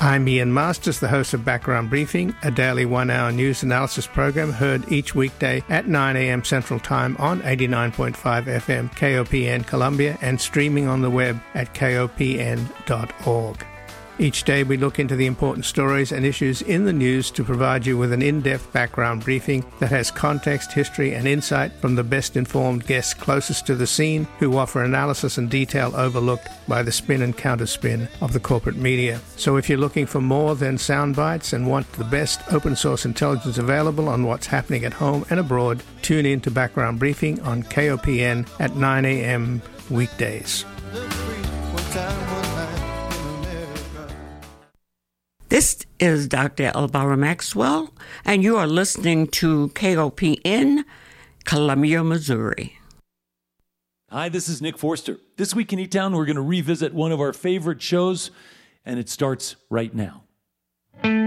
I'm Ian Masters, the host of Background Briefing, a daily one-hour news analysis program heard each weekday at 9 a.m. Central Time on 89.5 FM KOPN Columbia and streaming on the web at kopn.org. Each day we look into the important stories and issues in the news to provide you with an in-depth background briefing that has context, history and insight from the best-informed guests closest to the scene who offer analysis and detail overlooked by the spin and counterspin of the corporate media. So if you're looking for more than sound bites and want the best open-source intelligence available on what's happening at home and abroad, tune in to Background Briefing on KOPN at 9 a.m. weekdays. This is Dr. Elvira Maxwell, and you are listening to KOPN, Columbia, Missouri. Hi, this is Nick Forster. This week in E-Town, we're going to revisit one of our favorite shows, and it starts right now.